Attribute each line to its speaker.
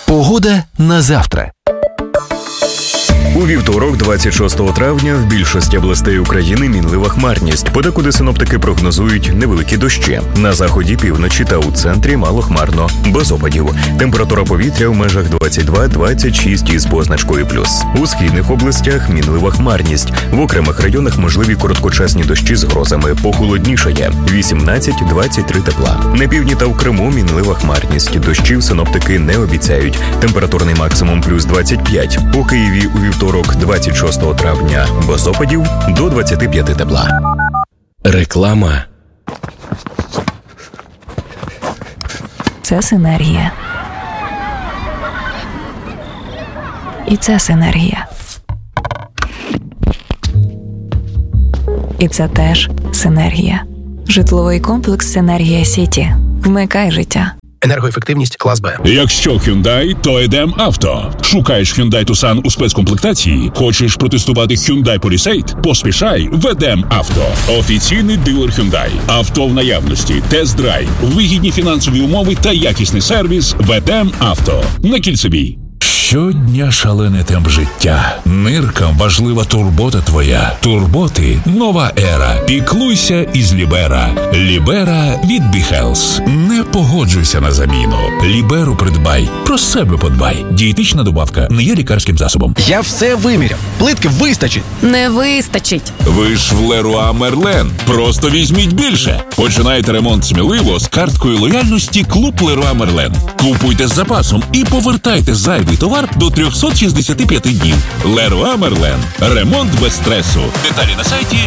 Speaker 1: Погода на завтра.
Speaker 2: У вівторок, 26 травня, в більшості областей України мінлива хмарність. Подекуди синоптики прогнозують невеликі дощі. На заході, півночі та у центрі малохмарно, без опадів. Температура повітря в межах 22-26 із позначкою плюс. У східних областях мінлива хмарність. В окремих районах можливі короткочасні дощі з грозами. Похолоднішає. 18-23 тепла. На півдні та в Криму мінлива хмарність. Дощів синоптики не обіцяють. Температурний максимум плюс 25. У Києві у вівторок, 26 травня, без опадів до 25 тепла.
Speaker 1: Реклама.
Speaker 3: Це синергія. І це синергія. І це теж синергія. Житловий комплекс «Синергія Сіті». Вмикай життя.
Speaker 4: Енергоефективність клас Б.
Speaker 5: Якщо Hyundai, то йдем авто. Шукаєш Hyundai Tucson у спецкомплектації? Хочеш протестувати Hyundai Palisade? Поспішай в «Едем Авто». Офіційний дилер Hyundai. Авто в наявності, тест-драйв, вигідні фінансові умови та якісний сервіс в «Едем Авто». На Кільцевій.
Speaker 6: Щодня шалений темп життя. Ниркам важлива турбота твоя. Турботи – нова ера. Піклуйся із Лібера. Лібера від BeHealth. Не погоджуйся на заміну. Ліберу придбай. Про себе подбай. Дієтична добавка не є лікарським засобом.
Speaker 4: Я все виміряв. Плитки вистачить.
Speaker 3: Не вистачить.
Speaker 5: Ви ж в Леруа Мерлен. Просто візьміть більше. Починайте ремонт сміливо з карткою лояльності «Клуб Леруа Мерлен». Купуйте з запасом і повертайте зайвий товар до 365 днів. Леруа Мерлен. Ремонт без стресу. Деталі на сайті